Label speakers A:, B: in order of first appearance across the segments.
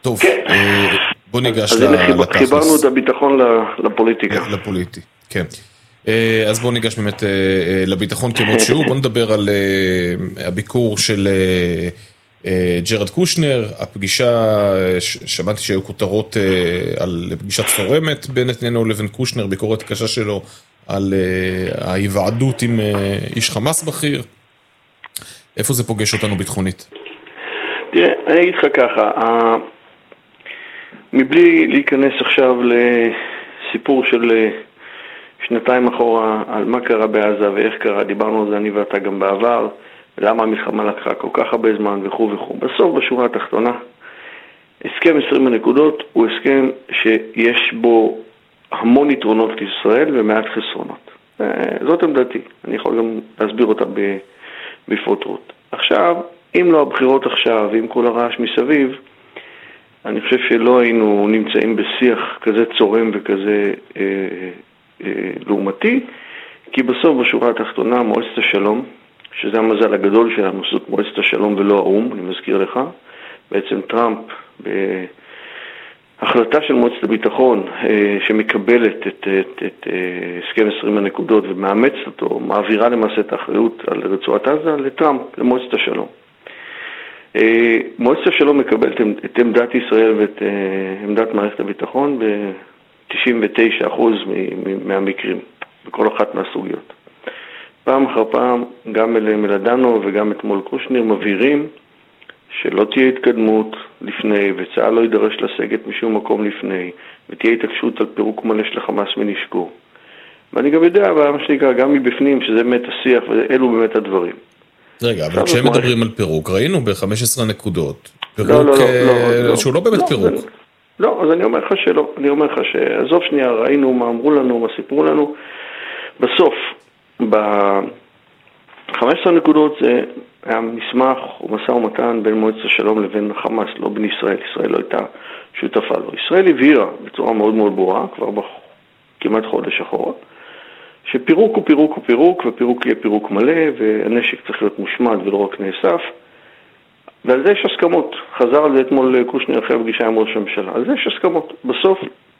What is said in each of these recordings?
A: טוב,
B: כן.
A: בוא ניגש
B: אז הנה
A: לתכלס.
B: חיברנו את הביטחון לפוליטיקה.
A: לפוליטי, כן. אז בוא ניגש באמת לביטחון כמות שהוא, בוא נדבר על הביקור של ג'רד קושנר, הפגישה, שמעתי שהיו כותרות על פגישת צורמת בין נתניהו לבין קושנר, ביקורת קשה שלו על ההיוועדות עם איש חמאס בכיר. איפה זה פוגש אותנו ביטחונית?
B: תראה, אני אגיד לך ככה, מבלי להיכנס עכשיו לסיפור של שנתיים אחורה על מה קרה בעזה ואיך קרה, דיברנו על זה אני ואתה גם בעבר, למה המלחמה לקחה כל כך הרבה זמן וכו' וכו'. בסוף בשורה התחתונה, הסכם 20 הנקודות הוא הסכם שיש בו המון יתרונות לישראל ומעט חסרונות. זאת עמדתי, אני יכול גם להסביר אותה בפרוטרוט. עכשיו, אם לא הבחירות עכשיו, עם כל הרעש מסביב, אני חושב שלא היינו נמצאים בשיח כזה צורם וכזה לעומתי, כי בסוף בשורה התחתונה מועצת השלום, שזה המזל הגדול שלנו, זאת מועצת השלום ולא האו"ם, אני מזכיר לך, בעצם טראמפ בהחלטה של מועצת הביטחון שמקבלת את הסכם 20 הנקודות ומאמצת אותו, מעבירה למעשה את האחריות על רצועת עזה לטראמפ, למועצת השלום. מועצת השלום מקבלת את עמדת ישראל ואת עמדת מערכת הביטחון ב-99% מהמקרים, בכל אחת מהסוגיות. פעם אחר פעם, גם מלדנו וגם אתמול קושניר מבהירים שלא תהיה התקדמות לפני, וצה"ל לא יידרש לסגת משום מקום לפני, ותהיה התעקשות על פירוק מלא של החמאס מנשקו. ואני גם יודע, מה שנקרא, גם מבפנים, שזה באמת השיח, ואלו באמת הדברים.
A: רגע, אבל כשהם מדברים על פירוק, ראינו ב-15 נקודות, פירוק שהוא לא באמת פירוק.
B: לא, אז אני אומר לך שלא, אני אומר לך שעזוב שנייה, ראינו מה אמרו לנו, מה סיפרו לנו, בסוף, ב-15 נקודות זה היה מסמך או משא ומתן בין מועצת השלום לבין חמאס, לא בין ישראל, ישראל לא הייתה שותפה לו. ישראל הבהירה בצורה מאוד מאוד ברורה, כבר כמעט חודש אחורה, שפירוק הוא פירוק הוא פירוק, ופירוק יהיה פירוק מלא, והנשק צריך להיות מושמד ולא רק נאסף, ועל זה יש הסכמות. חזר על זה אתמול קושניר אחרי הפגישה עם ראש הממשלה. על זה יש הסכמות. בסוף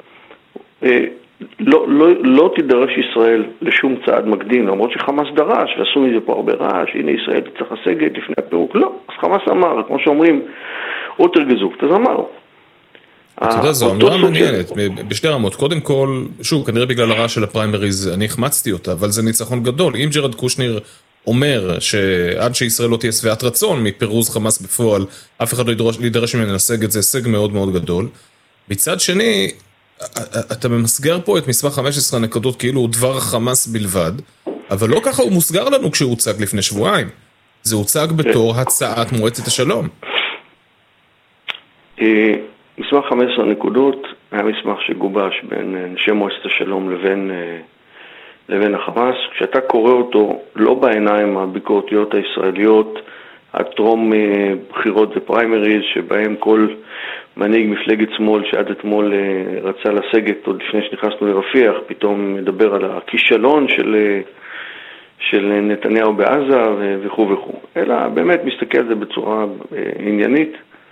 B: לא תידרש ישראל לשום צעד מקדים, למרות שחמאס דרש, ועשו מזה פה הרבה רעש, הנה ישראל צריך לסגת לפני הפירוק. לא, אז חמאס אמר, כמו שאומרים, אוטר גזוקט, אז אמר.
A: אתה יודע, זו אמירה מעניינת, בשתי רמות. קודם כל, שוב, כנראה בגלל הרעש של הפריימריז, אני החמצתי אותה, אבל זה ניצחון גדול. אם ג'רד קושניר אומר שעד שישראל לא תהיה שבעת רצון מפירוז חמאס בפועל, אף אחד לא יידרש ממנו לסגת, זה הישג מאוד מאוד גדול. מצד שני, אתה ממסגר פה את מסמך 15 נקודות כאילו הוא דבר חמאס בלבד, אבל לא ככה הוא מוסגר לנו כשהוא הוצג לפני שבועיים. זה הוצג בתור הצעת מועצת השלום.
B: מסמך 15 נקודות היה מסמך שגובש בין אנשי מועצת השלום לבין החמאס. כשאתה קורא אותו לא בעיניים הביקורתיות הישראליות, הטרום בחירות ופריימריז, שבהם כל מנהיג מפלגת שמאל שעד אתמול רצה לסגת עוד לפני שנכנסנו לרפיח, פתאום מדבר על הכישלון של נתניהו בעזה וכו' וכו'. אלא באמת מסתכל על זה בצורה עניינית.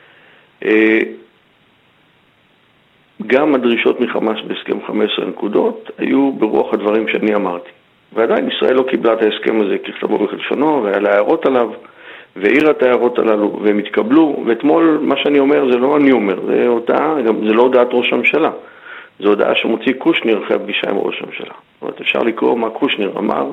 B: גם הדרישות מחמאס בהסכם 15 נקודות היו ברוח הדברים שאני אמרתי. ועדיין ישראל לא קיבלה את ההסכם הזה ככתבו וכלשונו, והיה לה הערות עליו, והעירה את ההערות הללו, והם התקבלו. ואתמול מה שאני אומר זה לא אני אומר, זה הודעה, גם זה לא הודעת ראש הממשלה. זו הודעה שמוציא קושניר אחרי הפגישה עם ראש הממשלה. זאת אומרת, אפשר לקרוא מה קושניר אמר,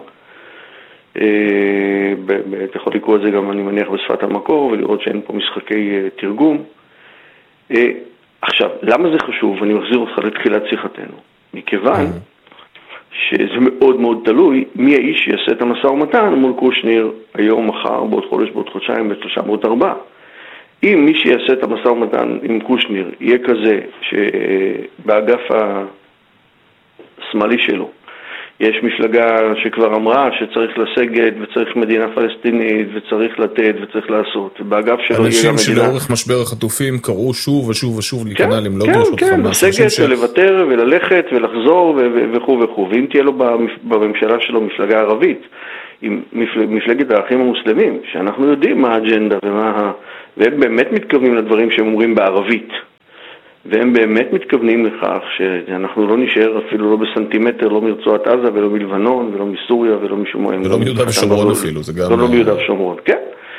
B: אתה יכול לקרוא את זה גם אני מניח בשפת המקור, ולראות שאין פה משחקי תרגום. עכשיו, למה זה חשוב? אני מחזיר אותך לתחילת שיחתנו. מכיוון שזה מאוד מאוד תלוי מי האיש שיעשה את המשא ומתן מול קושניר היום, מחר, בעוד חודש, בעוד חודשיים, בשלושה, בעוד 4. אם מי שיעשה את המשא ומתן עם קושניר יהיה כזה שבאגף השמאלי שלו יש מפלגה שכבר אמרה שצריך לסגת וצריך מדינה פלסטינית וצריך לתת וצריך לעשות. באגף שלו יהיה
A: אנשים
B: המדינה.
A: שלאורך משבר החטופים קראו שוב ושוב ושוב להיכנע למלוא דרישות חמאס.
B: כן, לסגת ולוותר וללכת ולחזור וכו' וכו'. ואם תהיה לו בממשלה שלו מפלגה ערבית, עם מפלגת האחים המוסלמים, שאנחנו יודעים מה האג'נדה והם באמת מתכוונים לדברים שהם אומרים בערבית. והם באמת מתכוונים לכך שאנחנו לא נשאר אפילו לא בסנטימטר, לא מרצועת עזה ולא מלבנון ולא מסוריה ולא משום...
A: ולא מיהודה ושומרון אפילו, זה גם...
B: לא מיהודה ושומרון, כן.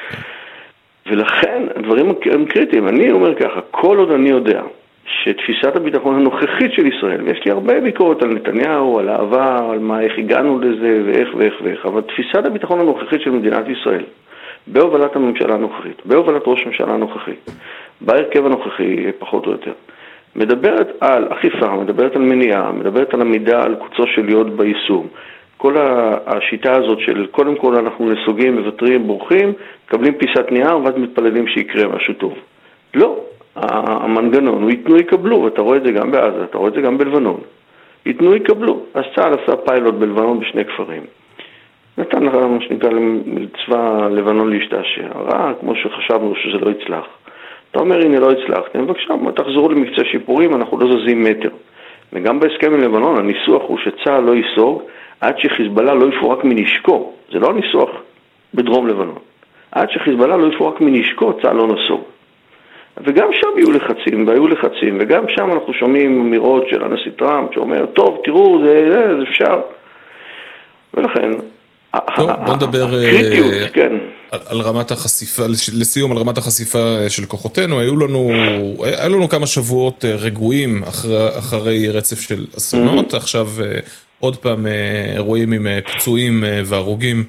B: ולכן הדברים הם קריטיים. אני אומר ככה, כל עוד אני יודע שתפיסת הביטחון הנוכחית של ישראל, ויש לי הרבה ביקורת על נתניהו, על העבר, על מה, איך הגענו לזה ואיך, אבל תפיסת הביטחון הנוכחית של מדינת ישראל, בהובלת הממשלה הנוכחית, בהובלת ראש הממשלה הנוכחית, בהרכב הנוכחי פחות או יותר, מדברת על אכיפה, מדברת על מניעה, מדברת על עמידה על קוצו של יוד ביישום. כל השיטה הזאת של קודם כל אנחנו נסוגים, מבטרים, בורחים, מקבלים פיסת נייר ואז מתפללים שיקרה משהו טוב. לא, המנגנון הוא ייתנו יקבלו, אתה רואה את זה גם בעזה, אתה רואה את זה גם בלבנון. ייתנו יקבלו. אז צה"ל עשה פיילוט בלבנון בשני כפרים. נתן לך מה שנקרא לצבא לבנון להשתעשע. רע, כמו שחשבנו שזה לא יצלח. אתה אומר, הנה לא הצלחתם, בבקשה, תחזרו למקצה שיפורים, אנחנו לא זזים מטר. וגם בהסכם עם לבנון, הניסוח הוא שצה"ל לא ייסוג עד שחיזבאללה לא יפורק מנשקו. זה לא הניסוח בדרום לבנון. עד שחיזבאללה לא יפורק מנשקו, צה"ל לא נסוג. וגם שם יהיו לחצים, והיו לחצים, וגם שם אנחנו שומעים אמירות של הנשיא טראמפ, שאומר, טוב, תראו, זה אפשר. ולכן,
A: טוב, בוא נדבר
B: הקריטיות, כן.
A: על רמת החשיפה, לסיום, על רמת החשיפה של כוחותינו. היו לנו כמה שבועות רגועים אחרי רצף של אסונות, עכשיו עוד פעם אירועים עם פצועים והרוגים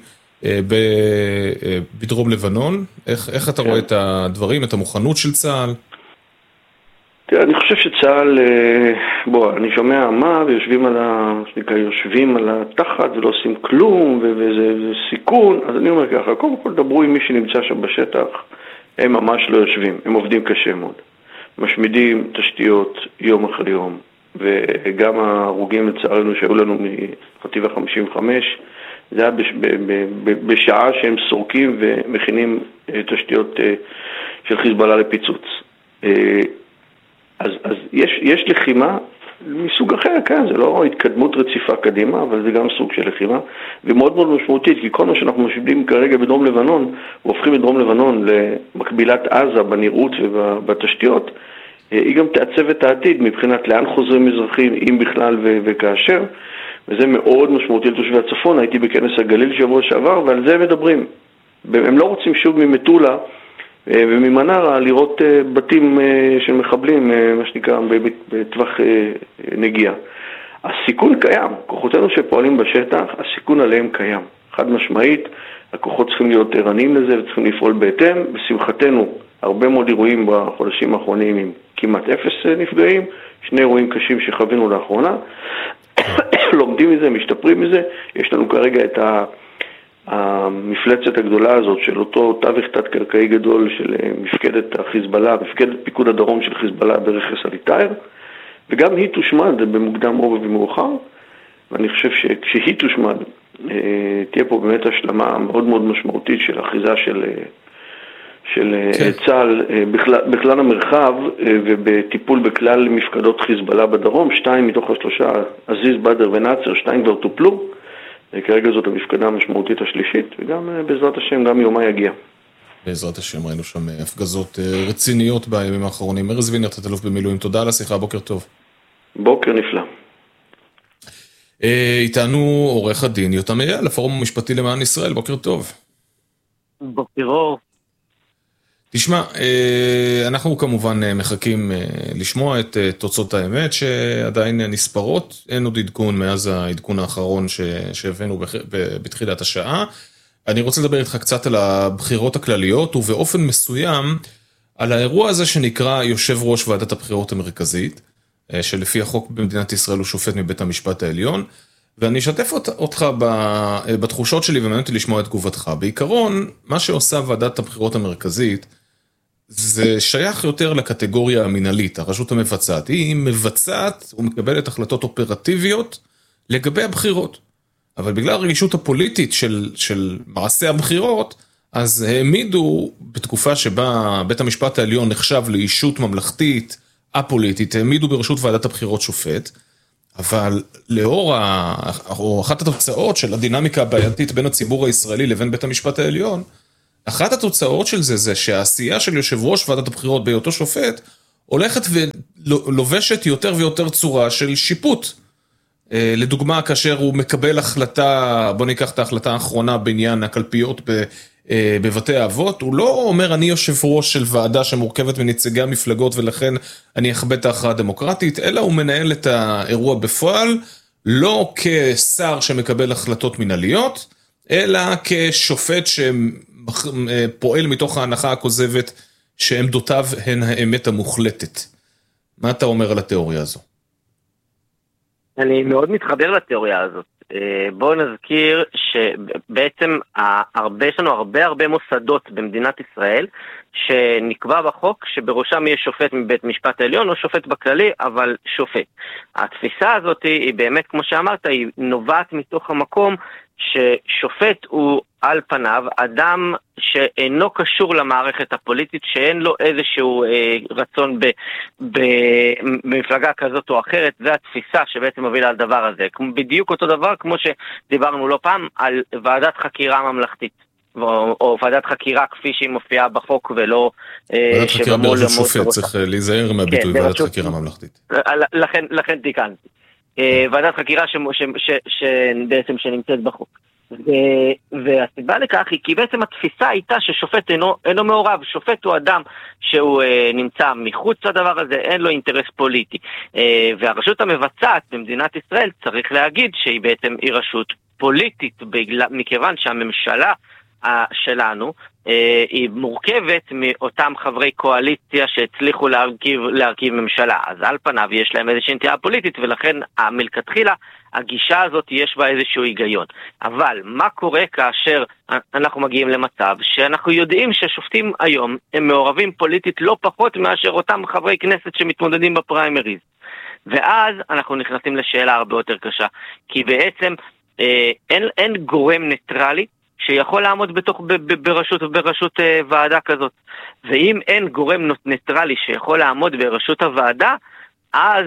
A: בדרום לבנון. איך אתה רואה את הדברים, את המוכנות של צה"ל?
B: תראה, אני חושב שצה"ל, אני שומע מה, ויושבים על התחת ולא עושים כלום, וזה סיכון. אז אני אומר ככה, קודם כל דברו עם מי שנמצא שם בשטח, הם ממש לא יושבים, הם עובדים קשה מאוד. משמידים תשתיות יום אחרי יום, וגם ההרוגים לצערנו שהיו לנו מחטיבה 55, זה היה בשעה שהם סורקים ומכינים תשתיות של חיזבאללה לפיצוץ. אז יש לחימה מסוג אחר, כן, זה לא התקדמות רציפה קדימה, אבל זה גם סוג של לחימה, ומאוד מאוד משמעותית, כי כל מה שאנחנו משמידים כרגע בדרום לבנון, והופכים את דרום לבנון למקבילת עזה בנראות ובתשתיות, היא גם תעצב את העתיד מבחינת לאן חוזרים אזרחים, אם בכלל וכאשר, וזה מאוד משמעותי לתושבי הצפון. הייתי בכנס הגליל שבוע שעבר, ועל זה הם מדברים. הם לא רוצים שוב ממטולה וממנרה לראות בתים של מחבלים, מה שנקרא, בטווח נגיעה. הסיכון קיים. כוחותינו שפועלים בשטח, הסיכון עליהם קיים. חד משמעית, הכוחות צריכים להיות ערניים לזה וצריכים לפעול בהתאם. בשמחתנו, הרבה מאוד אירועים בחודשים האחרונים עם כמעט 0 נפגעים, 2 אירועים קשים שחווינו לאחרונה. לומדים מזה, משתפרים מזה. יש לנו כרגע את המפלצת הגדולה הזאת של אותו תווך תת-קרקעי גדול של מפקדת החיזבאללה, מפקדת פיקוד הדרום של חיזבאללה ברכס אל-עטאר, וגם היא תושמד במוקדם או במאוחר, ואני חושב שכשהיא תושמד, תהיה פה באמת השלמה מאוד מאוד משמעותית של אחיזה של צה"ל בכלל המרחב ובטיפול בכלל מפקדות חיזבאללה בדרום. 2 מתוך 3, עזיז, בדר ונאצר, 2 כבר טופלו. כרגע זאת המפקדה המשמעותית השלישית, וגם בעזרת השם גם יומה יגיע.
A: בעזרת השם ראינו שם הפגזות רציניות בימים האחרונים. ארז וינר, תת-אלוף במילואים, תודה על השיחה, בוקר טוב.
B: בוקר נפלא.
A: איתנו עורך הדין יותם אייל, הפורום המשפטי למען ישראל, בוקר טוב.
C: בוקר אור.
A: תשמע, אנחנו כמובן מחכים לשמוע את תוצאות האמת שעדיין נספרות. אין עוד עדכון מאז העדכון האחרון שהבאנו בתחילת השעה. אני רוצה לדבר איתך קצת על הבחירות הכלליות, ובאופן מסוים על האירוע הזה שנקרא יושב ראש ועדת הבחירות המרכזית, שלפי החוק במדינת ישראל הוא שופט מבית המשפט העליון, ואני אשתף אותך בתחושות שלי ומעניין אותי לשמוע את תגובתך. בעיקרון, מה שעושה ועדת הבחירות המרכזית, זה שייך יותר לקטגוריה המנהלית, הרשות המבצעת. היא מבצעת ומקבלת החלטות אופרטיביות לגבי הבחירות. אבל בגלל הרגישות הפוליטית של מעשה הבחירות, אז העמידו בתקופה שבה בית המשפט העליון נחשב לאישות ממלכתית, הפוליטית, העמידו בראשות ועדת הבחירות שופט, אבל לאור או אחת התוצאות של הדינמיקה הבעייתית בין הציבור הישראלי לבין בית המשפט העליון, אחת התוצאות של זה שהעשייה של יושב ראש ועדת הבחירות בהיותו שופט, הולכת ולובשת יותר ויותר צורה של שיפוט. לדוגמה, כאשר הוא מקבל החלטה, בוא ניקח את ההחלטה האחרונה בעניין הקלפיות בבתי האבות, הוא לא אומר אני יושב ראש של ועדה שמורכבת מנציגי המפלגות ולכן אני אכבד את ההכרעה הדמוקרטית, אלא הוא מנהל את האירוע בפועל, לא כשר שמקבל החלטות מנהליות, אלא כשופט שפועל מתוך ההנחה הכוזבת שעמדותיו הן האמת המוחלטת. מה אתה אומר על התיאוריה הזו?
C: אני מאוד מתחבר לתיאוריה הזאת. בואו נזכיר שבעצם יש לנו הרבה מוסדות במדינת ישראל שנקבע בחוק שבראשם יהיה שופט מבית משפט העליון או שופט בכללי, אבל שופט. התפיסה הזאת היא באמת, כמו שאמרת, היא נובעת מתוך המקום ששופט הוא על פניו אדם שאינו קשור למערכת הפוליטית, שאין לו איזשהו רצון במפלגה כזאת או אחרת. זה התפיסה שבעצם מובילה על דבר הזה. בדיוק אותו דבר כמו שדיברנו לא פעם על ועדת חקירה ממלכתית, או ועדת חקירה כפי שהיא מופיעה בחוק, ולא
A: ועדת חקירה בראשות שופט, צריך להיזהר מהביטוי ועדת חקירה ממלכתית.
C: לכן תיקנתי. ועדת חקירה בעצם שנמצאת בחוק. והסיבה לכך היא כי בעצם התפיסה הייתה ששופט אינו מעורב. שופט הוא אדם שהוא נמצא מחוץ לדבר הזה, אין לו אינטרס פוליטי. והרשות המבצעת במדינת ישראל צריך להגיד שהיא בעצם היא רשות פוליטית, מכיוון שהממשלה שלנו היא מורכבת מאותם חברי קואליציה שהצליחו להרכיב ממשלה. אז על פניו יש להם איזושהי נטייה פוליטית, ולכן מלכתחילה הגישה הזאת יש בה איזשהו היגיון. אבל מה קורה כאשר אנחנו מגיעים למצב שאנחנו יודעים ששופטים היום הם מעורבים פוליטית לא פחות מאשר אותם חברי כנסת שמתמודדים בפריימריז? ואז אנחנו נכנסים לשאלה הרבה יותר קשה, כי בעצם אין גורם ניטרלי שיכול לעמוד בראשות ועדה כזאת. ואם אין גורם ניטרלי שיכול לעמוד בראשות הוועדה, אז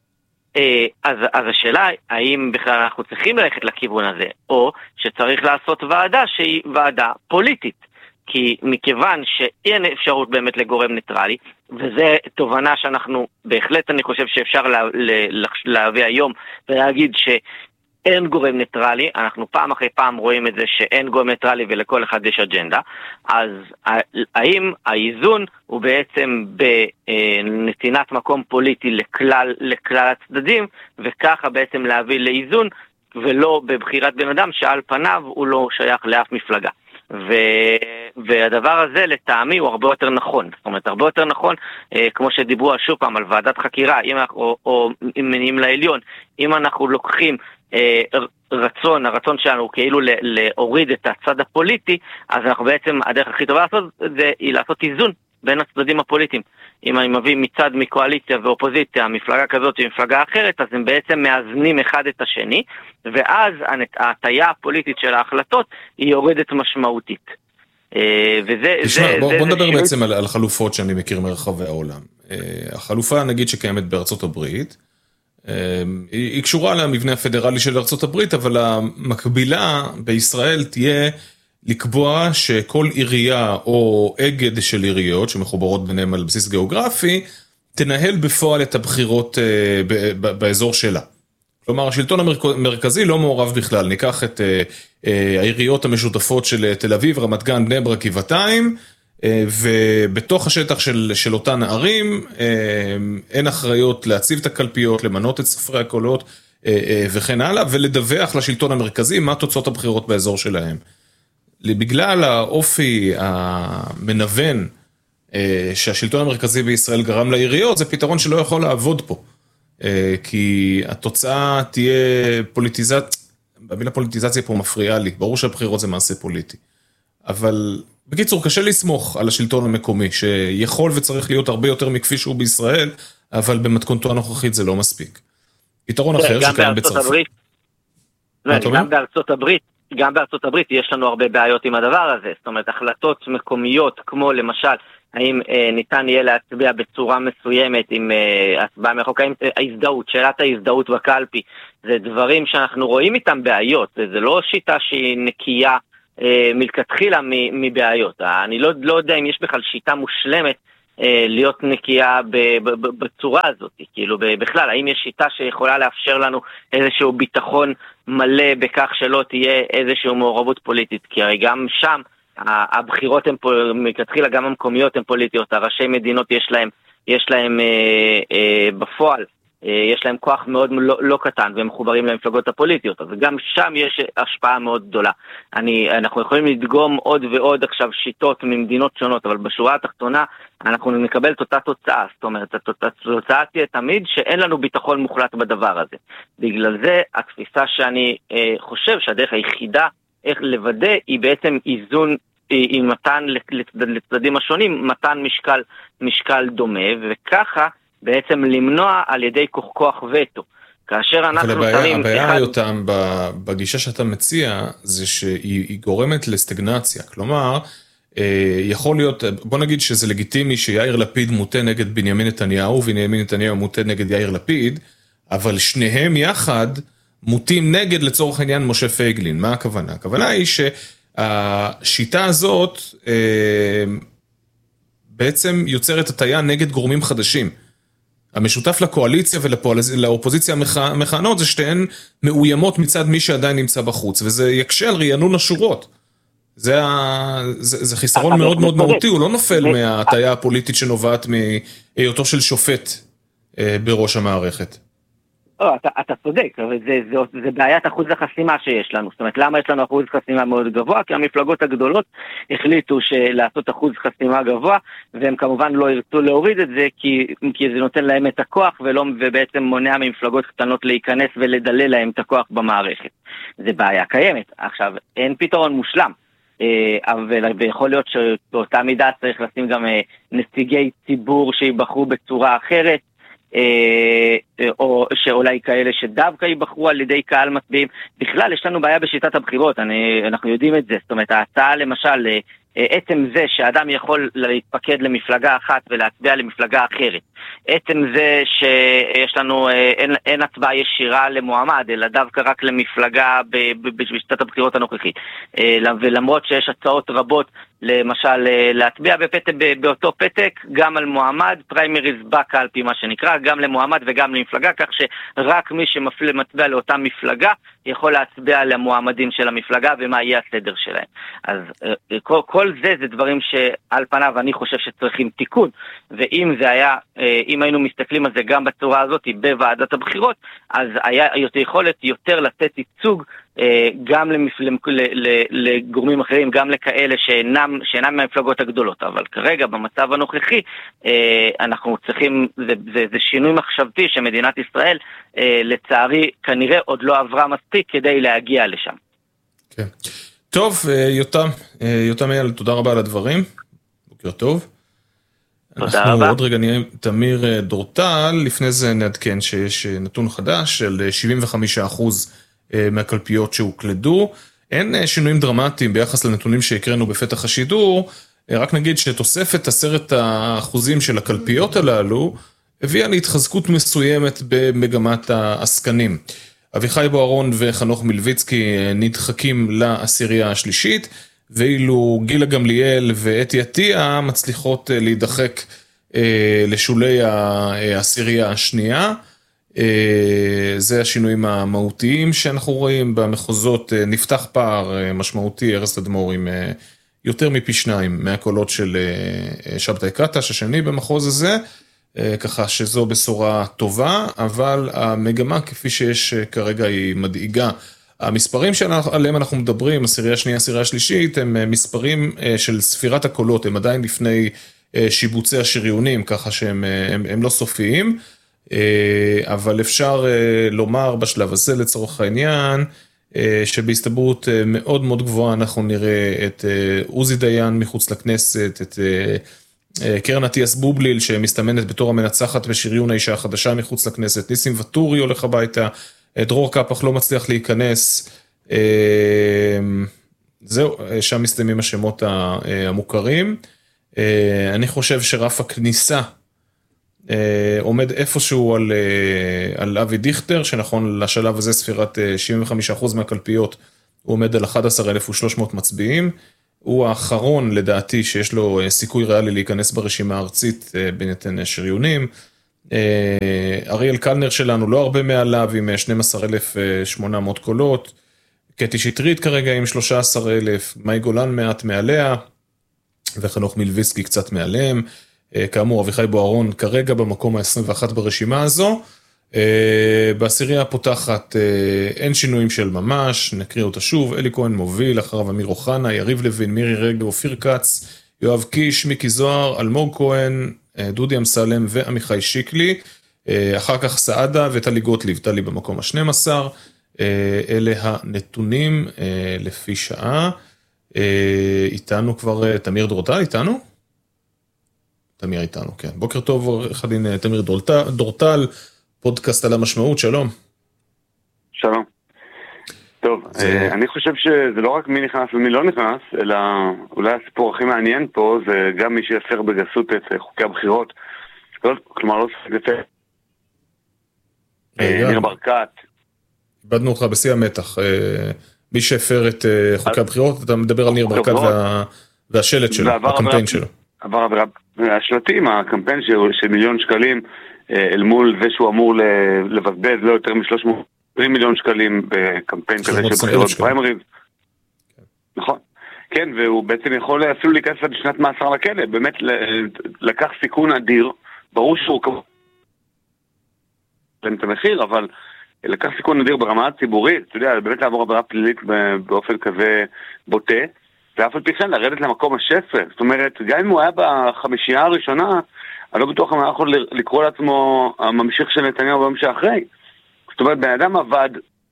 C: השאלה האם בכלל אנחנו צריכים ללכת לכיוון הזה, או שצריך לעשות ועדה שהיא ועדה פוליטית. כי מכיוון שאין אפשרות באמת לגורם ניטרלי, וזה תובנה שאנחנו בהחלט אני חושב שאפשר להביא היום ולהגיד אין גורם ניטרלי, אנחנו פעם אחרי פעם רואים את זה שאין גורם ניטרלי ולכל אחד יש אג'נדה. אז האם האיזון הוא בעצם בנתינת מקום פוליטי לכלל הצדדים, וככה בעצם להביא לאיזון, ולא בבחירת בן אדם שעל פניו הוא לא שייך לאף מפלגה. והדבר הזה לטעמי הוא הרבה יותר נכון. זאת אומרת, הרבה יותר נכון, כמו שדיברו שוב פעם על ועדת חקירה, או מניעים לעליון, אם אנחנו לוקחים הרצון שלנו הוא כאילו להוריד את הצד הפוליטי, אז אנחנו בעצם, הדרך הכי טובה לעשות זה היא לעשות איזון בין הצדדים הפוליטיים. אם אני מביא מצד מקואליציה ואופוזיציה, מפלגה כזאת ומפלגה אחרת, אז הם בעצם מאזנים אחד את השני, ואז ההטיה הפוליטית של ההחלטות היא יורדת משמעותית.
A: בוא נדבר בעצם על חלופות שאני מכיר מרחבי העולם. החלופה נגיד שקיימת בארצות הברית, היא קשורה למבנה הפדרלי של ארצות הברית, אבל המקבילה בישראל תהיה לקבוע שכל עירייה או אגד של עיריות שמחוברות ביניהם על בסיס גיאוגרפי, תנהל בפועל את הבחירות באזור שלה. כלומר, השלטון המרכזי לא מעורב בכלל. ניקח את העיריות המשותפות של תל אביב, רמת גן, בני ברק, גבעתיים, ובתוך השטח של אותן ערים אין אחריות להציב את הקלפיות, למנות את ספרי הקולות וכן הלאה, ולדווח לשלטון המרכזי מה תוצאות הבחירות באזור שלהם. בגלל האופי המנוון שהשלטון המרכזי בישראל גרם לעיריות, זה פתרון שלא יכול לעבוד פה. כי התוצאה תהיה המילה פוליטיזציה פה מפריעה לי. ברור שהבחירות זה מעשה פוליטי. אבל בקיצור, קשה לסמוך על השלטון המקומי, שיכול וצריך להיות הרבה יותר מכפי שהוא בישראל, אבל במתכונתו הנוכחית זה לא מספיק. פתרון אחר שקיים בצרפת.
C: גם בארצות הברית יש לנו הרבה בעיות עם הדבר הזה. זאת אומרת, החלטות מקומיות, כמו למשל, האם ניתן יהיה להצביע בצורה מסוימת עם הצבעה מחוק, האם ההזדהות, שאלת ההזדהות בקלפי, זה דברים שאנחנו רואים איתם בעיות, זה לא שיטה שהיא נקייה מלכתחילה מבעיות. אני לא יודע אם יש בכלל שיטה מושלמת להיות נקייה בצורה הזאת, כאילו בכלל, האם יש שיטה שיכולה לאפשר לנו איזשהו ביטחון מלא בכך שלא תהיה איזשהו מעורבות פוליטית, כי הרי גם שם הבחירות הן מכתחילה, גם המקומיות הן פוליטיות, הראשי מדינות יש להם בפועל, יש להם כוח מאוד לא קטן, והם מחוברים למפלגות הפוליטיות, וגם שם יש השפעה מאוד גדולה. אנחנו יכולים לדגום עוד ועוד עכשיו שיטות ממדינות שונות, אבל בשורה התחתונה אנחנו נקבל את אותה תוצאה, זאת אומרת, התוצאה תהיה תמיד שאין לנו ביטחון מוחלט בדבר הזה. בגלל זה התפיסה שאני חושב שהדרך היחידה איך לוודא היא בעצם איזון עם מתן לצדדים השונים, מתן משקל דומה, וככה בעצם למנוע על ידי כוח וטו. כאשר אנחנו שמים...
A: הבעיה יותם בגישה שאתה מציע, זה שהיא גורמת לסטגנציה. כלומר, יכול להיות, בוא נגיד שזה לגיטימי שיאיר לפיד מוטה נגד בנימין נתניהו, ובנימין נתניהו מוטה נגד יאיר לפיד, אבל שניהם יחד מוטים נגד לצורך העניין משה פייגלין. מה הכוונה? הכוונה היא שהשיטה הזאת בעצם יוצרת הטיה נגד גורמים חדשים. המשותף לקואליציה ולאופוזיציה המכהנות זה שתיהן מאוימות מצד מי שעדיין נמצא בחוץ, וזה יקשה על רענון השורות. זה חיסרון מאוד מאוד מהותי, הוא לא נופל מההטיה הפוליטית שנובעת מהיותו של שופט בראש המערכת.
C: אתה צודק, אבל זה בעיית אחוז החסימה שיש לנו. זאת אומרת, למה יש לנו אחוז חסימה מאוד גבוה? כי המפלגות הגדולות החליטו לעשות אחוז חסימה גבוה, והם כמובן לא ירצו להוריד את זה, כי זה נותן להם את הכוח, ובעצם מונע ממפלגות קטנות להיכנס ולדלל להם את הכוח במערכת. זה בעיה קיימת. עכשיו, אין פתרון מושלם. ויכול להיות שבאותה מידה צריך לשים גם נציגי ציבור שיבחרו בצורה אחרת, או שאולי כאלה שדווקא ייבחרו על ידי קהל מצביעים. בכלל יש לנו בעיה בשיטת הבחירות, אנחנו יודעים את זה. זאת אומרת, ההצעה למשל, עצם זה שאדם יכול להתפקד למפלגה אחת ולהצביע למפלגה אחרת, עצם זה שיש לנו, אין הצבעה ישירה למועמד, אלא דווקא רק למפלגה בשיטת הבחירות הנוכחית. ולמרות שיש הצעות רבות, למשל להצביע באותו פתק, גם על מועמד, פריימריז בקלפי מה שנקרא, גם למועמד וגם למפלגה, כך שרק מי שמצביע לאותה מפלגה, יכול להצביע למועמדים של המפלגה ומה יהיה הסדר שלהם. אז כל זה דברים שעל פניו אני חושב שצריכים תיקון, ואם זה היה, אם היינו מסתכלים על זה גם בצורה הזאת בוועדת הבחירות, אז היה יכולת יותר לתת ייצוג גם לגורמים אחרים, גם לכאלה שאינם מהמפלגות הגדולות. אבל כרגע במצב הנוכחי אנחנו צריכים, זה שינוי מחשבתי שמדינת ישראל לצערי כנראה עוד לא עברה מספיק כדי להגיע לשם.
A: כן. טוב, יותם אייל, תודה רבה על הדברים. בוקר טוב.
C: תודה רבה.
A: עוד רגע נהיה תמיר דורטל, לפני זה נעדכן שיש נתון חדש של 75% מהקלפיות שהוקלדו. אין שינויים דרמטיים ביחס לנתונים שהקראנו בפתח השידור, רק נגיד שתוספת 10% של הקלפיות הללו הביאה להתחזקות מסוימת במגמת העסקנים. אביחי בוארון וחנוך מלביצקי נדחקים לעשירייה השלישית, ואילו גילה גמליאל ואתי עטיה מצליחות להידחק לשולי העשירייה השנייה. זה השינויים המהותיים שאנחנו רואים במחוזות. נפתח פער משמעותי, ארז תדמור עם יותר מפי 2 מהקולות של שבתאי קטש השני במחוז הזה, ככה שזו בשורה טובה, אבל המגמה כפי שיש כרגע היא מדאיגה. המספרים שעליהם אנחנו מדברים, עשירייה השנייה, עשירייה השלישית, הם מספרים של ספירת הקולות, הם עדיין לפני שיבוצי השריונים, ככה שהם לא סופיים, אבל אפשר לומר בשלב הזה לצורך העניין, שבהסתברות מאוד מאוד גבוהה אנחנו נראה את עוזי דיין מחוץ לכנסת, את קרן אטיאס בובליל שמסתמנת בתור המנצחת בשריון האישה החדשה מחוץ לכנסת, ניסים וטורי הולך הביתה, דרור קפח לא מצליח להיכנס, זהו, שם מסתיימים השמות המוכרים. אני חושב שרף הכניסה עומד איפשהו על אבי דיכטר, שנכון לשלב הזה ספירת 75% מהקלפיות, הוא עומד על 11,300 מצביעים, הוא האחרון לדעתי שיש לו סיכוי ריאלי להיכנס ברשימה הארצית בנתן שריונים. אריאל קלנר שלנו לא הרבה מעליו עם 12,800 קולות, קטי שטרית כרגע עם 13,000, מאי גולן מעט מעליה, וחנוך מילביסקי קצת מעליהם. כאמור, אביחי בוארון כרגע במקום ה-21 ברשימה הזו. בעשירייה הפותחת אין שינויים של ממש, נקריא אותה שוב. אלי כהן מוביל, אחריו אמיר אוחנה, יריב לוין, מירי רגב, אופיר כץ, יואב קיש, מיקי זוהר, אלמוג כהן, דודי אמסלם ועמיחי שיקלי. אחר כך סעדה וטלי גוטליב, טלי במקום ה-12. אלה הנתונים לפי שעה. איתנו כבר תמיר דורטל, איתנו? תמיר איתנו, כן. בוקר טוב, עורך הדין תמיר דורטל, פודקאסט על המשמעות, שלום.
D: שלום. טוב, אני חושב שזה לא רק מי נכנס ומי לא נכנס, אלא אולי הסיפור הכי מעניין פה, זה גם מי שיפר בגסות את חוקי הבחירות. כלומר, לא ספק ניר ברקת. איבדנו אותך בשיא המתח.
A: מי שהפר את חוקי הבחירות, אתה מדבר על ניר ברקת והשלט שלו, הקמפיין שלו.
D: השלטים, הקמפיין של מיליון שקלים, אל מול זה שהוא אמור לבזבז לא יותר מ-320 מיליון שקלים בקמפיין כזה של בחירות פריימריז. נכון. כן, והוא בעצם יכול אפילו להיכנס בשנת מאסר לכלא, באמת לקח סיכון אדיר, ברור שהוא את המחיר, אבל לקח סיכון אדיר ברמה הציבורית, אתה יודע, באמת לעבור עבירה פלילית באופן כזה בוטה, ואף על פי כן לרדת למקום ה-16, זאת אומרת, גם אם הוא היה בחמישייה הראשונה, אני לא בטוח אם הוא יכול לקרוא לעצמו הממשיך של נתניהו ביום שאחרי. זאת אומרת, בן אדם עבד...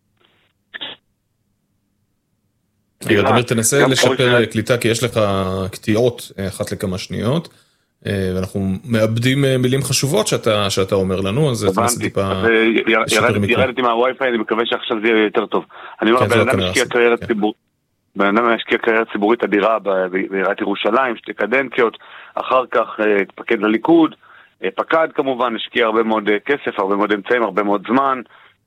A: תמיר, תנסה לשפר קליטה, כי יש לך קטיעות אחת לכמה שניות, ואנחנו מאבדים מילים חשובות שאתה אומר לנו, אז תנסה טיפה...
D: ירדתי מהווי-פיי, אני מקווה שעכשיו זה יהיה יותר טוב. אני אומר, בן אדם משקיע קריירת ציבורית. בן אדם משקיע קריירה ציבורית אדירה בעיריית ירושלים, שתי קדנציות, אחר כך התפקד לליכוד, פקד כמובן, השקיע הרבה מאוד כסף, הרבה מאוד אמצעים, הרבה מאוד זמן,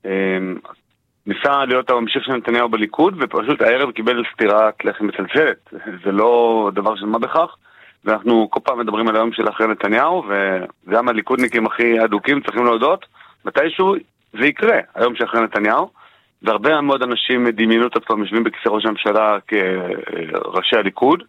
D: ניסה להיות הממשיך של נתניהו בליכוד, ופשוט הערב קיבל סטירת לחם מצלצלת. זה לא דבר של מה בכך, ואנחנו כל פעם מדברים על היום של אחרי נתניהו, וגם הליכודניקים הכי אדוקים צריכים להודות, מתישהו זה יקרה, היום שאחרי נתניהו, והרבה מאוד אנשים דמיינו את עצמם יושבים בכיסא ראש הממשלה כראשי הליכוד,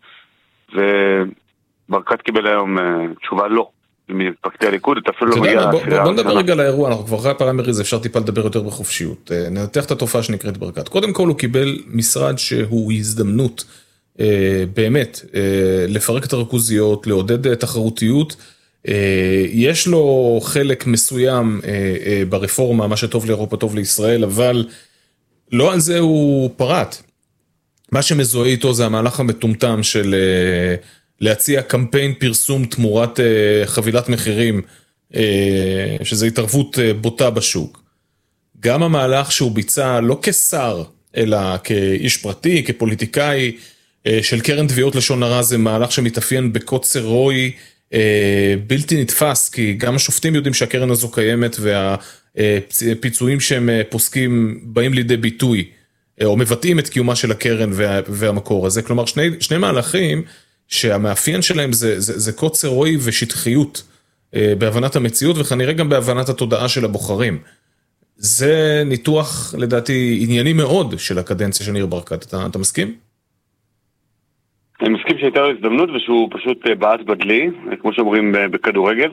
D: וברקת קיבל היום תשובה לא. מפקדי הליכוד, אתה אפילו לא מגיע...
A: בוא נדבר רגע על האירוע, אנחנו כבר אחרי הפריימריז, אפשר טיפה לדבר יותר בחופשיות. ננתח את התופעה שנקראת ברקת. קודם כל הוא קיבל משרד שהוא הזדמנות, באמת, לפרק את הריכוזיות, לעודד תחרותיות. יש לו חלק מסוים ברפורמה, מה שטוב לאירופה טוב לישראל, אבל לא על זה הוא פרט. מה שמזוהה איתו זה המהלך המטומטם של להציע קמפיין פרסום תמורת חבילת מחירים, שזה התערבות בוטה בשוק. גם המהלך שהוא ביצע לא כשר, אלא כאיש פרטי, כפוליטיקאי של קרן תביעות לשון הרע, זה מהלך שמתאפיין בקוצר רוי בלתי נתפס, כי גם השופטים יודעים שהקרן הזו קיימת, והפיצויים שהם פוסקים באים לידי ביטוי, או מבטאים את קיומה של הקרן והמקור הזה. כלומר, שני מהלכים שהמאפיין שלהם זה קוצר רוי ושטחיות בהבנת המציאות, וכנראה גם בהבנת התודעה של הבוחרים. זה ניתוח, לדעתי, ענייני מאוד של הקדנציה של ניר ברקת. אתה מסכים?
D: אני מסכים שהייתה לו הזדמנות, ושהוא פשוט בעט בדלי, כמו שאומרים בכדורגל,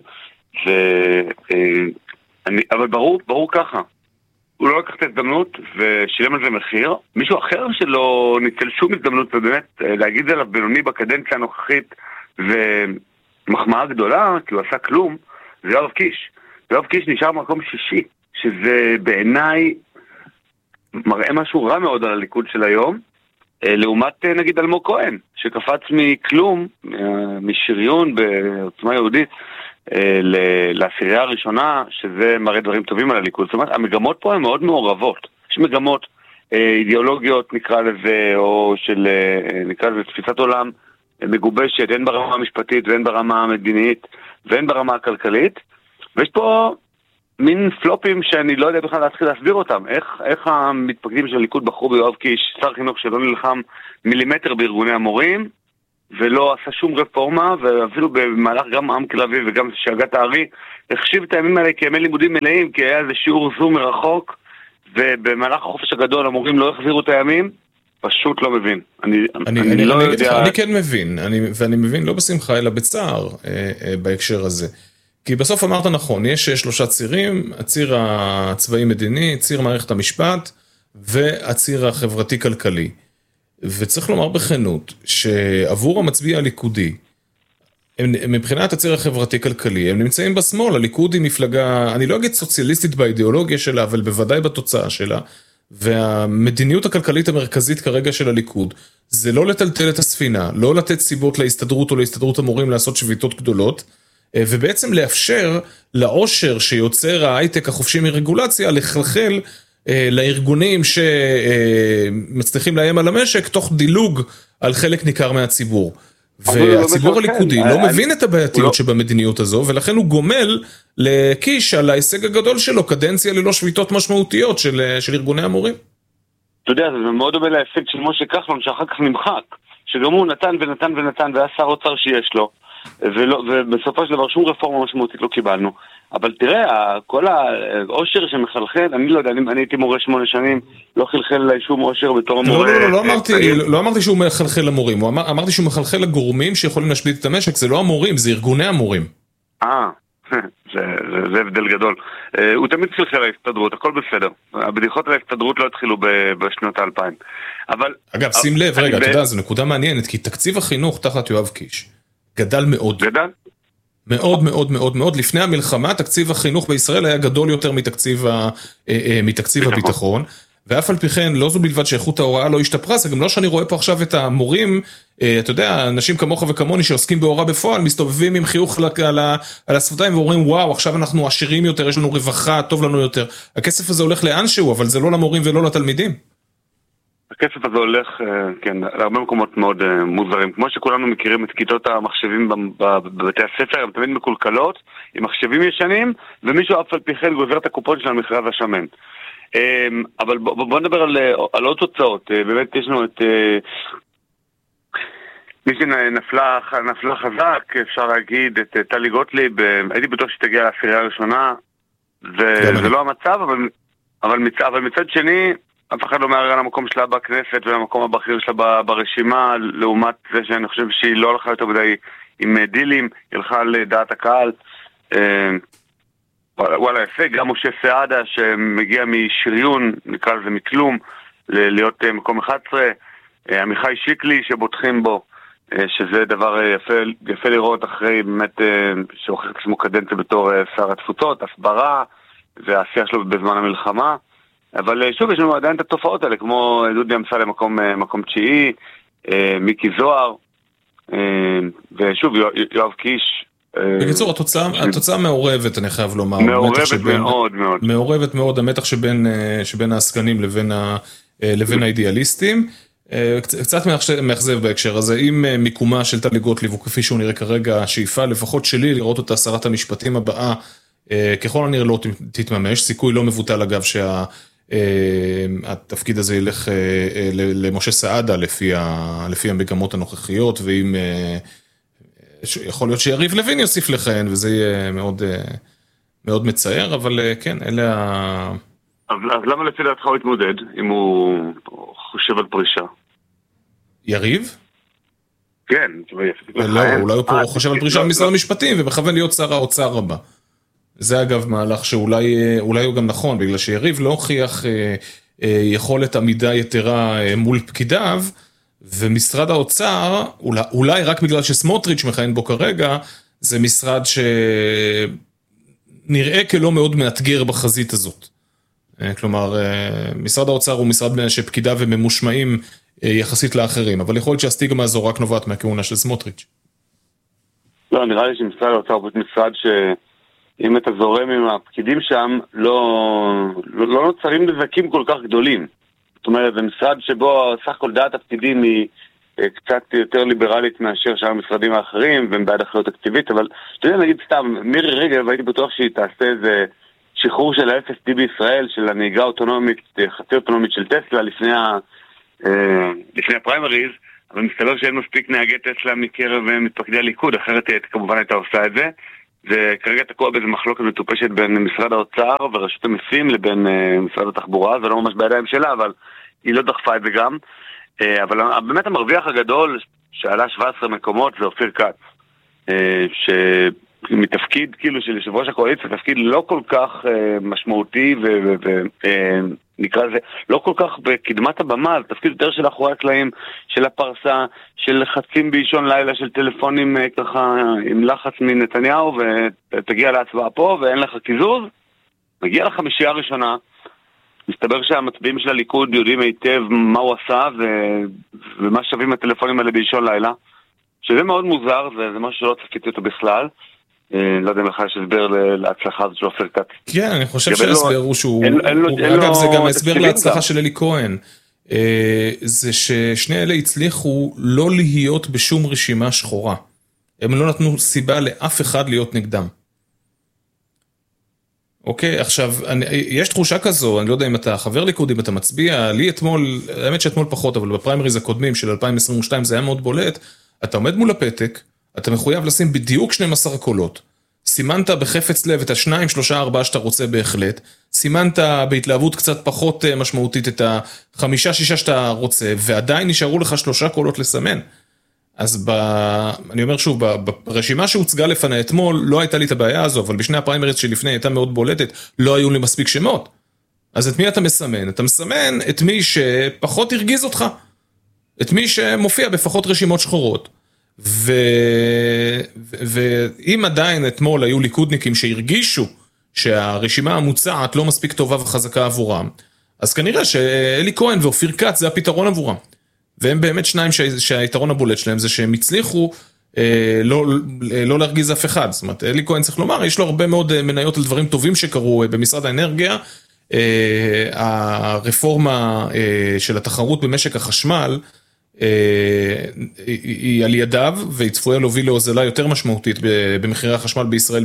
D: אבל ברור ככה. הוא לא לקח את ההזדמנות ושילם על זה מחיר. מישהו אחר שלא ניצל שום הזדמנות, ובאמת להגיד עליו בינוני בקדנציה הנוכחית ומחמאה גדולה, כי הוא עשה כלום, זה יואב קיש. יואב קיש נשאר במקום שישי, שזה בעיניי מראה משהו רע מאוד על הליכוד של היום, לעומת נגיד אלמוג כהן, שקפץ מכלום, משריון בעוצמה יהודית, לעשירייה הראשונה, שזה מראה דברים טובים על הליכוד. זאת אומרת, המגמות פה הן מאוד מעורבות. יש מגמות אידיאולוגיות, נקרא לזה, או של, נקרא לזה, תפיסת עולם מגובשת, הן ברמה המשפטית, והן ברמה המדינית, והן ברמה הכלכלית. ויש פה מין פלופים שאני לא יודע בכלל להתחיל להסביר אותם. איך המתפקדים של הליכוד בחרו ביואב קיש, שר חינוך שלא נלחם מילימטר בארגוני המורים, ולא עשה שום רפורמה, ואפילו במהלך גם עם תל אביב וגם שאגת הארי, החשיב את הימים האלה כימי לימודים מלאים, כי היה איזה שיעור זום מרחוק, ובמהלך החופש הגדול המורים לא החזירו את הימים, פשוט לא מבין. אני לא יודע...
A: אני כן מבין, ואני מבין לא בשמחה אלא בצער בהקשר הזה. כי בסוף אמרת נכון, יש 3 צירים, הציר הצבאי-מדיני, ציר מערכת המשפט, והציר החברתי-כלכלי. וצריך לומר בכנות, שעבור המצביע הליכודי, מבחינת הציר החברתי-כלכלי, הם נמצאים בשמאל, הליכוד היא מפלגה, אני לא אגיד סוציאליסטית באידיאולוגיה שלה, אבל בוודאי בתוצאה שלה, והמדיניות הכלכלית המרכזית כרגע של הליכוד, זה לא לטלטל את הספינה, לא לתת סיבות להסתדרות או להסתדרות המורים לעשות שביתות גדולות, ובעצם לאפשר לעושר שיוצר ההייטק החופשי מרגולציה, לחלחל לארגונים שמצליחים לאיים על המשק, תוך דילוג על חלק ניכר מהציבור. והציבור הליכודי לא מבין את הבעייתיות שבמדיניות הזו, ולכן הוא גומל לקיש על ההישג הגדול שלו, קדנציה ללא שביתות משמעותיות של ארגוני המורים.
D: אתה יודע, זה מאוד דומה לאפקט של משה כחלון, שאחר כך נמחק, שגם הוא נתן ונתן ונתן, והיה שר אוצר שיש לו, ובסופו של דבר שום רפורמה משמעותית לא קיבלנו. אבל תראה, כל העושר שמחלחל, אני לא יודע, אני הייתי מורה 8 שנים, לא חלחל אליי שום עושר בתור המורה.
A: לא אמרתי שהוא מחלחל למורים, אמרתי שהוא מחלחל לגורמים שיכולים להשבית את המשק, זה לא המורים, זה ארגוני המורים.
D: זה הבדל גדול. הוא תמיד חלחל להסתדרות, הכל בסדר. הבדיחות על ההסתדרות לא התחילו בשנות ה-2000.
A: אגב, שים לב, רגע, אתה יודע, זו נקודה מעניינת, כי תקציב החינוך תחת יואב קיש גדל מאוד.
D: גדל?
A: מאוד מאוד מאוד מאוד. לפני המלחמה, תקציב החינוך בישראל היה גדול יותר מתקציב הביטחון, ואף על פי כן, לא זו בלבד שאיכות ההוראה לא השתפרה, זה גם לא שאני רואה פה עכשיו את המורים, אתה יודע, אנשים כמוך וכמוני שעוסקים בהוראה בפועל, מסתובבים עם חיוך על השפתיים ואומרים, וואו, עכשיו אנחנו עשירים יותר, יש לנו רווחה, טוב לנו יותר. הכסף הזה הולך לאנשהו, אבל זה לא למורים ולא לתלמידים.
D: הכסף הזה הולך, כן, להרבה מקומות מאוד מוזרים. כמו שכולנו מכירים את כיתות המחשבים בבתי הספר, הן תמיד מקולקלות, עם מחשבים ישנים, ומישהו אף על פי כן גוזר את הקופון של המכרז השמן. אבל בוא נדבר על עוד תוצאות. באמת יש לנו את מי שנפלה חזק, אפשר להגיד, את טלי גוטליב. הייתי בטוח שתגיע לעשירייה הראשונה, וזה לא המצב, אבל מצד שני, אף אחד לא מערער על המקום שלה בכנסת ולמקום הבכיר שלה ברשימה, לעומת זה שאני חושב שהיא לא הלכה יותר מדי עם דילים, היא הלכה לדעת הקהל. וואלה יפה, גם משה סעדה שמגיע משריון, נקרא לזה מכלום, להיות מקום 11, עמיחי שיקלי שבוטחים בו, שזה דבר יפה לראות אחרי באמת שהוכיח את עצמו קדנציה בתור שר התפוצות, הסברה והעשייה שלו בזמן המלחמה. אבל שוב יש לנו עדיין את התופעות האלה, כמו דודי אמסלם מקום 9, מיקי זוהר, ושוב יואב קיש.
A: בקיצור, התוצאה מעורבת, אני חייב לומר.
D: מעורבת מאוד מאוד.
A: מעורבת מאוד, המתח שבין העסקנים לבין האידיאליסטים. קצת מאכזב בהקשר הזה, אם מיקומה של טלי גוטליב הוא כפי שהוא נראה כרגע, השאיפה לפחות שלי לראות אותה שרת המשפטים הבאה, ככל הנראה לא תתממש, סיכוי לא מבוטל אגב שהתפקיד הזה ילך למשה סעדה לפי המגמות הנוכחיות, ואם יכול להיות שיריב לוין יוסיף לכהן, וזה יהיה מאוד, מאוד מצער, אבל כן, אלה
D: אז למה לפי דעתך הוא התמודד, אם הוא חושב על פרישה?
A: יריב?
D: כן.
A: לא, אולי הוא חושב על פרישה במשרד המשפטים, ומכוון להיות שר האוצר הבא. זה אגב מהלך שאולי הוא גם נכון, בגלל שיריב לא הוכיח יכולת עמידה יתרה מול פקידיו, ומשרד האוצר, אולי רק בגלל שסמוטריץ' מכהן בו כרגע, זה משרד שנראה כלא מאוד מאתגר בחזית הזאת. כלומר, משרד האוצר הוא משרד שפקידיו הם ממושמעים יחסית לאחרים, אבל יכול להיות שהסטיגמה הזו רק נובעת מהכהונה של סמוטריץ'.
D: לא, נראה לי שמשרד האוצר הוא משרד שאם אתה זורם עם הפקידים שם, לא נוצרים נזקים כל כך גדולים. זאת אומרת, זה משרד שבו סך כל דעת הפקידים היא קצת יותר ליברלית מאשר שאר המשרדים האחרים, והם בעד אחריות תקציבית, אבל אתה יודע, נגיד סתם, מירי רגב, הייתי בטוח שהיא תעשה איזה שחרור של ה-FSD בישראל, של הנהיגה האוטונומית, חצי אוטונומית של טסלה לפני הפריימריז, אבל מסתבר שאין מספיק נהגי טסלה מקרב מתפקדי הליכוד, אחרת כמובן הייתה עושה את זה. זה כרגע תקוע באיזו מחלוקת מטופשת בין משרד האוצר ורשות המיסים לבין משרד התחבורה, זה לא ממש בידיים שלה, אבל היא לא דחפה את זה גם. אבל באמת המרוויח הגדול שעלה 17 מקומות זה אופיר כץ, שמתפקיד כאילו של יושב ראש הקואליציה, תפקיד לא כל כך משמעותי נקרא לזה, לא כל כך בקדמת הבמה, זה תפקיד יותר של אחורי הקלעים, של הפרסה, של לחצים באישון לילה, של טלפונים ככה עם לחץ מנתניהו, ותגיע להצבעה פה ואין לך קיזוז, מגיע לחמישייה הראשונה, מסתבר שהמצביעים של הליכוד יודעים היטב מה הוא עשה ומה שווים הטלפונים האלה באישון לילה, שזה מאוד מוזר, זה משהו שלא צפיתי אותו בכלל. לא יודע אם לך יש הסבר להצלחה הזאת של אופיר כץ.
A: כן, אני חושב שההסבר הוא שהוא... אגב, זה גם הסבר להצלחה של אלי כהן. זה ששני אלה הצליחו לא להיות בשום רשימה שחורה. הם לא נתנו סיבה לאף אחד להיות נגדם. אוקיי, עכשיו, יש תחושה כזו, אני לא יודע אם אתה חבר ליכוד, אם אתה מצביע, לי אתמול, האמת שאתמול פחות, אבל בפריימריז הקודמים של 2022 זה היה מאוד בולט, אתה עומד מול הפתק, אתה מחויב לשים בדיוק 12 קולות. סימנת בחפץ לב את השניים, 3, 4 שאתה רוצה בהחלט. סימנת בהתלהבות קצת פחות משמעותית את 5, 6 שאתה רוצה, ועדיין נשארו לך 3 קולות לסמן. אז אני אומר שוב, ברשימה שהוצגה לפני אתמול, לא הייתה לי את הבעיה הזו, אבל בשני הפריימריז שלפני הייתה מאוד בולטת, לא היו לי מספיק שמות. אז את מי אתה מסמן? אתה מסמן את מי שפחות הרגיז אותך. את מי שמופיע בפחות רשימות שחורות. ואם עדיין אתמול היו ליכודניקים שהרגישו שהרשימה המוצעת לא מספיק טובה וחזקה עבורם, אז כנראה שאלי כהן ואופיר כץ זה הפתרון עבורם. והם באמת שניים שהיתרון הבולט שלהם זה שהם הצליחו לא להרגיז אף אחד. זאת אומרת, אלי כהן צריך לומר, יש לו הרבה מאוד מניות על דברים טובים שקרו במשרד האנרגיה. הרפורמה של התחרות במשק החשמל, היא על ידיו, והיא צפויה להוביל להוזלה יותר משמעותית במחירי החשמל בישראל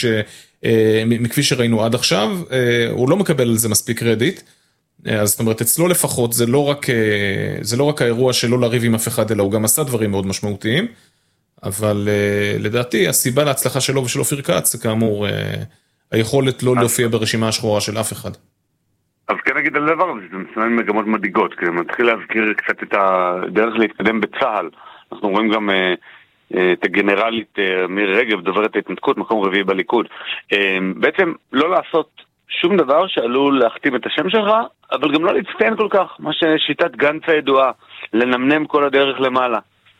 A: מכפי שראינו עד עכשיו. הוא לא מקבל על זה מספיק קרדיט, אז זאת אומרת, אצלו לפחות זה לא רק האירוע שלא לריב עם אף אחד, אלא הוא גם עשה דברים מאוד משמעותיים, אבל לדעתי הסיבה להצלחה שלו ושל אופיר כץ זה כאמור היכולת לא להופיע ברשימה השחורה של אף אחד.
D: אז כן נגיד על דבר, זה מסמן מגמות מדאיגות, כי מתחיל להזכיר קצת את הדרך להתקדם בצה"ל. אנחנו רואים גם את הגנרלית מירי רגב, דוברת ההתנתקות, מקום רביעי בליכוד. בעצם לא לעשות שום דבר שעלול להחתים את השם שלך, אבל גם לא להצטיין כל כך, מה ששיטת גנץ הידועה, לנמנם כל הדרך למעלה.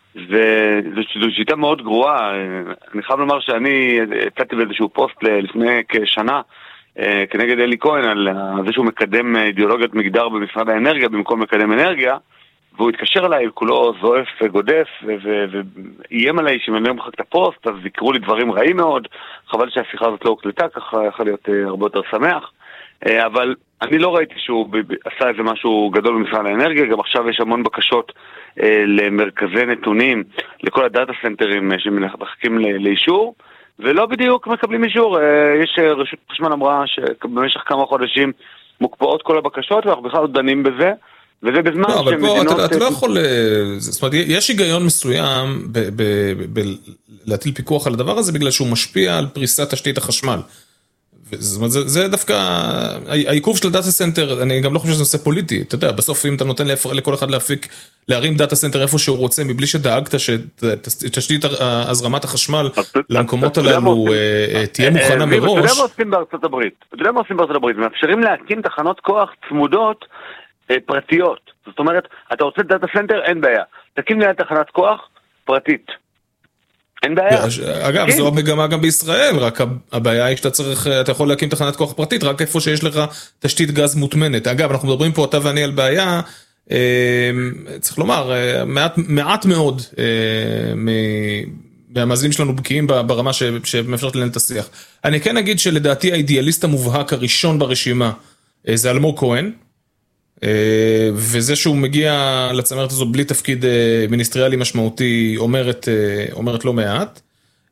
D: וזו שיטה מאוד גרועה. אני חייב לומר שאני הצעתי באיזשהו פוסט לפני כשנה, כנגד אלי כהן על זה שהוא מקדם אידיאולוגיית מגדר במשרד האנרגיה במקום מקדם אנרגיה, והוא התקשר אליי, כולו זועף וגודף ואיים עליי שאם אני לא מחק את הפוסט אז יקרו לי דברים רעים מאוד, חבל שהשיחה הזאת לא הוקלטה, ככה יכול להיות הרבה יותר שמח, אבל אני לא ראיתי שהוא עשה איזה משהו גדול במשרד האנרגיה. גם עכשיו יש המון בקשות למרכזי נתונים לכל הדאטה סנטרים שמחכים לאישור, ולא בדיוק מקבלים אישור. יש רשות חשמל אמרה שבמשך כמה חודשים מוקפאות כל הבקשות, ואנחנו בכלל דנים בזה, וזה בזמן
A: לא, אבל
D: שמדינות...
A: פה אתה לא יכול... זאת אומרת, יש היגיון מסוים להטיל פיקוח על הדבר הזה, בגלל שהוא משפיע על פריסת תשתית החשמל. זאת אומרת, זה דווקא... העיכוב של הדאטה סנטר, אני גם לא חושב שזה נושא פוליטי. אתה יודע, בסוף אם אתה נותן לכל אחד להרים דאטה סנטר איפה שהוא רוצה, מבלי שדאגת שתשתית הזרמת החשמל למקומות הללו תהיה מוכנה מראש.
D: אתה יודע מה עושים בארצות הברית? מאפשרים להקים תחנות כוח צמודות פרטיות. זאת אומרת, אתה רוצה דאטה סנטר, אין בעיה. תקים ליד תחנת כוח פרטית. אין בעיה.
A: אגב, זו המגמה גם בישראל, רק הבעיה היא אתה יכול להקים תחנת כוח פרטית, רק איפה שיש לך תשתית גז מוטמנת. אגב, אנחנו מדברים פה, אתה ואני, על בעיה, צריך לומר, מעט מאוד מהמאזינים שלנו בקיאים ברמה שמאפשרת לנהל את השיח. אני כן אגיד שלדעתי האידיאליסט המובהק הראשון ברשימה, זה אלמוג כהן, וזה שהוא מגיע לצמרת הזו בלי תפקיד מיניסטריאלי משמעותי אומרת לא מעט.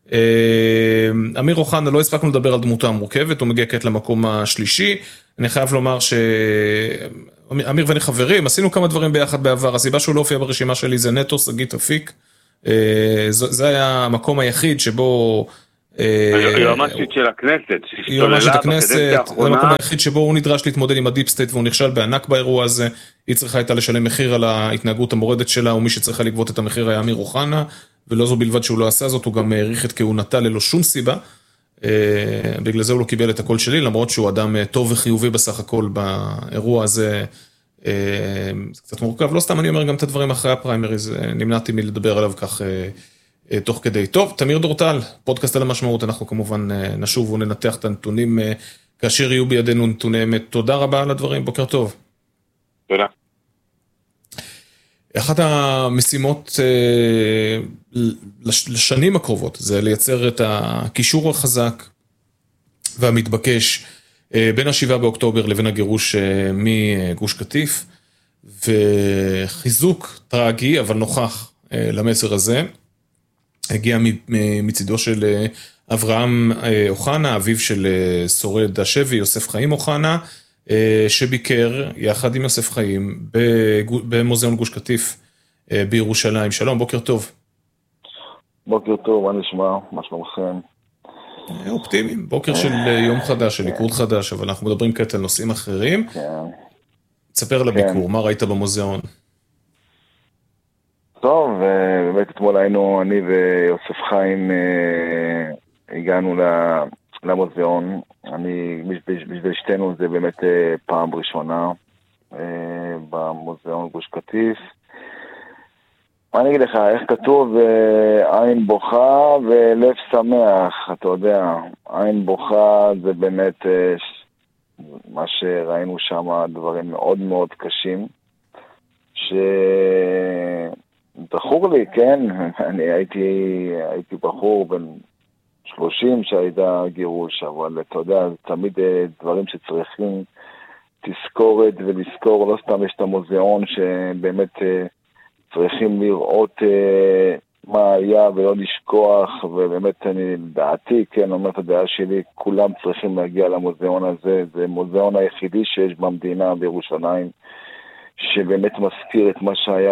A: אמיר אוחנה, לא הספקנו לדבר על דמותו המורכבת, הוא מגיע כעת למקום השלישי. אני חייב לומר אמיר ואני חברים, עשינו כמה דברים ביחד בעבר, הסיבה שהוא לא הופיע ברשימה שלי זה נטו שגית אפיק, זה היה המקום היחיד שבו...
D: היועמ"שית של הכנסת,
A: יועמ"שית הכנסת, זה המקום היחיד שבו הוא נדרש להתמודד עם הדיפ סטייט והוא נכשל בענק באירוע הזה, היא צריכה הייתה לשלם מחיר על ההתנהגות המורדת שלה, ומי שצריכה לגבות את המחיר היה אמיר אוחנה, ולא זו בלבד שהוא לא עשה זאת, הוא גם העריך את כהונתה ללא שום סיבה, בגלל זה הוא לא קיבל את הקול שלי, למרות שהוא אדם טוב וחיובי בסך הכל באירוע הזה, זה קצת מורכב, לא סתם אני אומר גם את הדברים אחרי הפריימריז, נמנעתי מלדבר עליו כך תוך כדי. טוב, תמיר דורטל, פודקאסט על המשמעות, אנחנו כמובן נשוב וננתח את הנתונים כאשר יהיו בידינו נתוני אמת. תודה רבה על הדברים, בוקר טוב.
D: תודה.
A: אחת המשימות לשנים הקרובות זה לייצר את הקישור החזק והמתבקש בין ה7 באוקטובר לבין הגירוש מגוש קטיף, וחיזוק טרגי אבל נוכח למסר הזה הגיע מצידו של אברהם אוחנה, אביו של שורד השבי יוסף חיים אוחנה, שביקר יחד עם יוסף חיים במוזיאון גוש קטיף בירושלים. שלום, בוקר טוב.
E: בוקר טוב, מה נשמע? מה שלומכם?
A: אופטימיים, בוקר של יום חדש, של ליכוד חדש, אבל אנחנו מדברים כעת על נושאים אחרים. תספר על הביקור, מה ראית במוזיאון?
E: טוב, באמת אתמול היינו, אני ויוסף חיים הגענו למוזיאון. בשביל שתינו זה באמת פעם ראשונה במוזיאון גוש קטיף. אני אגיד לך, איך כתוב, עין בוכה ולב שמח, אתה יודע, עין בוכה זה באמת מה שראינו שם, דברים מאוד מאוד קשים, שזכור לי, כן, אני הייתי בחור בן 30 שהייתה גירוש, אבל אתה יודע, זה תמיד דברים שצריכים תזכורת ולזכור, לא סתם יש את המוזיאון שבאמת צריכים לראות מה היה ולא לשכוח, ובאמת אני דעתי, כן, אומר את הדעה שלי, כולם צריכים להגיע למוזיאון הזה, זה מוזיאון היחידי שיש במדינה בירושלים, שבאמת מזכיר את מה שהיה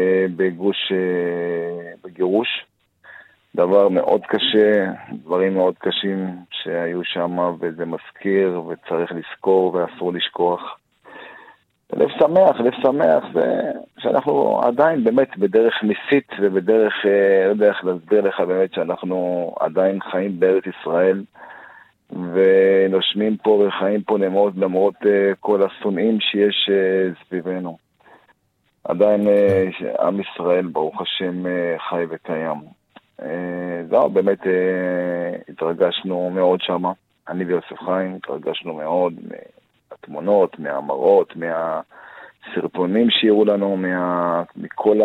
E: בגירוש, דבר מאוד קשה, דברים מאוד קשים שהיו שם, וזה מזכיר וצריך לזכור ואסור לשכוח. לב שמח, זה שאנחנו עדיין באמת בדרך ניסית ובדרך, לא יודע איך להסביר לך באמת שאנחנו עדיין חיים בארץ ישראל ונושמים פה וחיים פה למרות כל השונאים שיש סביבנו. עדיין עם ישראל ברוך השם חי וקיים. זהו, באמת התרגשנו מאוד שמה, אני ויוסף חיים התרגשנו מאוד מהתמונות, מהמראות, מהסרטונים שיראו לנו, מכל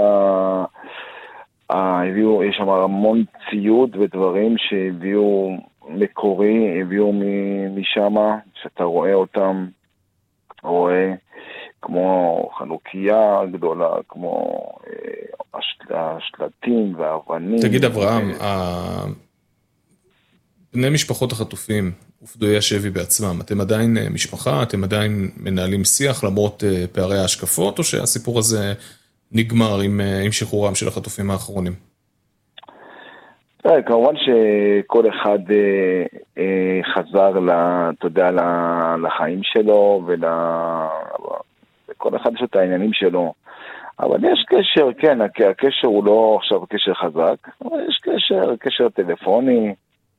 E: יש שם המון ציוד ודברים שהביאו מקורי, הביאו משם, שאתה רואה אותם, רואה כמו חנוכיה גדולה, כמו השלטים והאבנים.
A: תגיד אברהם, בני משפחות החטופים ופדויי השבי בעצמם, אתם עדיין משפחה, אתם עדיין מנהלים שיח למרות פערי ההשקפות, או שהסיפור הזה נגמר עם שחרורם של החטופים האחרונים?
E: כמובן שכל אחד חזר אתה יודע, לחיים שלו, וכל אחד יש את העניינים שלו. אבל יש קשר, כן, הקשר הוא לא עכשיו קשר חזק, אבל יש קשר טלפוני,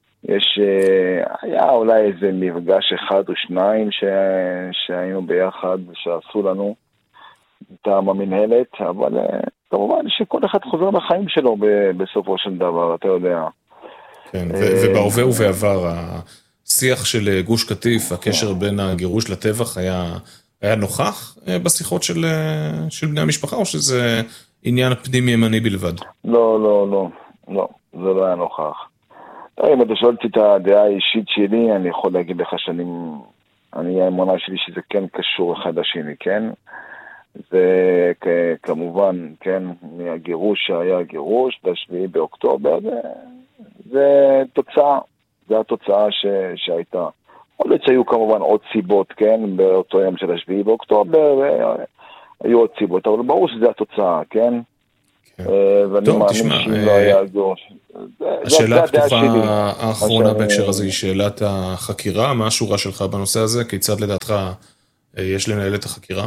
E: היה אולי איזה מפגש אחד או שניים שהיינו ביחד, שעשו לנו מטעם המנהלת, אבל כמובן שכל אחד חוזר לחיים שלו בסופו של דבר, אתה יודע.
A: כן, ובהווה ובעבר, השיח של גוש קטיף, הקשר בין הגירוש לטבח היה נוכח בשיחות של בני המשפחה, או שזה עניין פנימי ימני בלבד?
E: לא, זה לא היה נוכח. אם אתה שואלתי את הדעה האישית שלי, אני יכול להגיד לך האמונה שלי שזה כן קשור אחד לשני, כן? זה כמובן, כן, מהגירוש שהיה גירוש, ב7 באוקטובר, זה תוצאה, זה התוצאה שהייתה. יכול להיות שהיו כמובן עוד סיבות, כן, באותו יום של 7 באוקטובר, היו עוד סיבות, אבל ברור שזה התוצאה, כן? ואני מאמין שאם לא היה זו.
A: השאלה הפתוחה האחרונה בהקשר הזה היא שאלת החקירה, מה השורה שלך בנושא הזה? כיצד לדעתך יש לנהל את החקירה?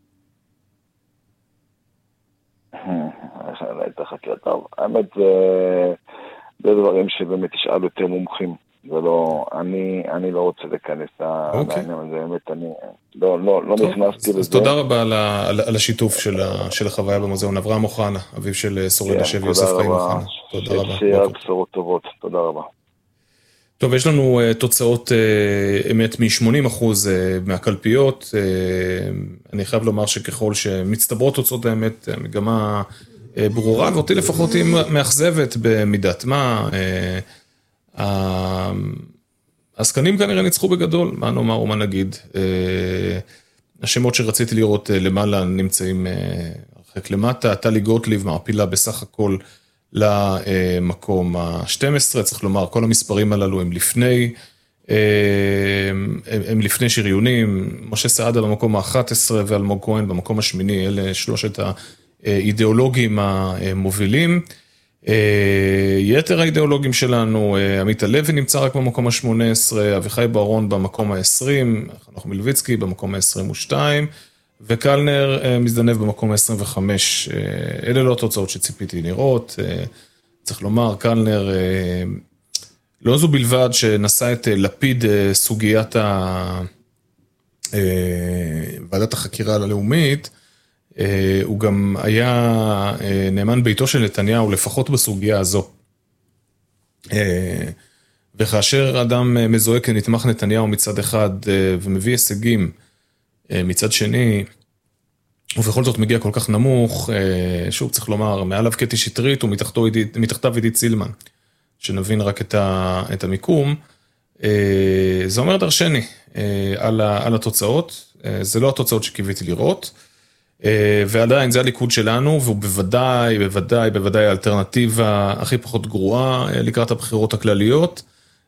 E: את החקירה, טוב, האמת זה דברים שבאמת ישאל יותר מומחים, ולא, אני לא רוצה להיכנס לעניין הזה, באמת אני לא נכנסתי לזה.
A: אז תודה רבה על השיתוף של החוויה במוזיאון. אברהם אוחנה, אביו של שורד השבי יוסף חיים אוחנה. תודה רבה.
E: שיהיה בשורות טובות, תודה רבה.
A: טוב, יש לנו תוצאות אמת מ-80% מהקלפיות. אני חייב לומר שככל שמצטברות תוצאות האמת, המגמה ברורה, ואותי לפחות היא מאכזבת במידת מה. העסקנים כנראה ניצחו בגדול, מה נאמר ומה נגיד. השמות שרציתי לראות למעלה נמצאים הרחק למטה. טלי גוטליב מעפילה בסך הכל למקום ה-12, צריך לומר, כל המספרים הללו הם לפני שריונים. משה סעדה במקום ה-11 ואלמוג כהן במקום השמיני, אלה שלושת האידיאולוגים המובילים. יתר האידיאולוגים שלנו, עמית הלוי נמצא רק במקום ה-18, אביחי בוארון במקום ה-20, חנוך מלביצקי במקום ה-22, וקלנר מזדנב במקום ה-25. אלה לא התוצאות שציפיתי לראות. צריך לומר, קלנר לא זו בלבד שנשא את לפיד סוגיית ועדת החקירה הלאומית, הוא גם היה נאמן ביתו של נתניהו, לפחות בסוגיה הזו. וכאשר אדם מזוהה כנתמך נתניהו מצד אחד ומביא הישגים מצד שני, ובכל זאת מגיע כל כך נמוך, שוב צריך לומר, מעליו קטי שטרית ומתחתיו עידית סילמן, שנבין רק את המיקום, זה אומר דרשני על התוצאות. זה לא התוצאות שקיוויתי לראות, ועדיין זה הליכוד שלנו, והוא בוודאי האלטרנטיבה הכי פחות גרועה לקראת הבחירות הכלליות.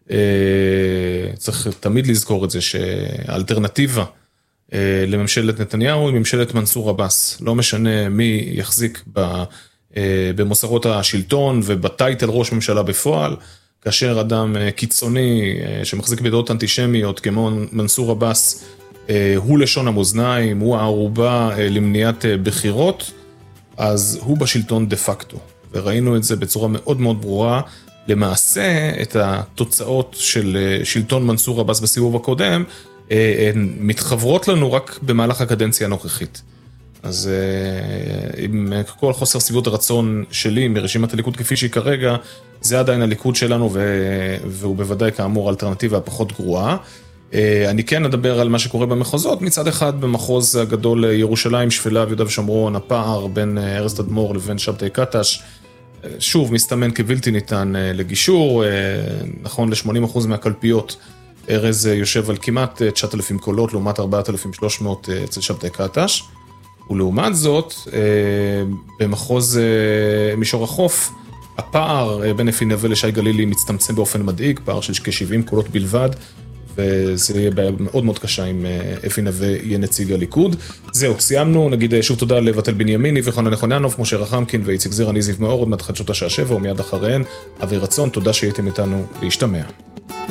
A: צריך תמיד לזכור את זה שהאלטרנטיבה לממשלת נתניהו היא ממשלת מנסור עבאס. לא משנה מי יחזיק במוסרות השלטון ובטייטל ראש ממשלה בפועל, כאשר אדם קיצוני שמחזיק בדעות אנטישמיות כמו מנסור עבאס, הוא לשון המאזניים, הוא הערובה למניעת בחירות, אז הוא בשלטון דה פקטו. וראינו את זה בצורה מאוד מאוד ברורה. למעשה, את התוצאות של שלטון מנסור עבאס בסיבוב הקודם, הן מתחברות לנו רק במהלך הקדנציה הנוכחית. אז עם כל חוסר סביבות הרצון שלי מרשימת הליכוד כפי שהיא כרגע, זה עדיין הליכוד שלנו, והוא בוודאי כאמור האלטרנטיבה הפחות גרועה. אני כן אדבר על מה שקורה במחוזות. מצד אחד במחוז הגדול ירושלים, שפלה ויהודה ושומרון, הפער בין ארז תדמור לבין שבתאי קטש, שוב מסתמן כבלתי ניתן לגישור. נכון ל-80% מהקלפיות, ארז יושב על כמעט 9,000 קולות, לעומת 4,300 אצל שבתאי קטש. ולעומת זאת, במחוז מישור החוף, הפער בין אפי נווה לשי גלילי מצטמצם באופן מדאיג, פער של כ-70 קולות בלבד, וזה יהיה מאוד מאוד קשה אם אפי נווה יהיה נציג הליכוד. זהו, סיימנו. נגיד שוב תודה לבטל בנימיני וחנן נחוניאנוב, משה רחמקין ואיציק זיר, אני זיו מאור, עוד מעט חדשות השעה 7 ומיד אחריהן אבי רצון. תודה שהייתם איתנו, להשתמע.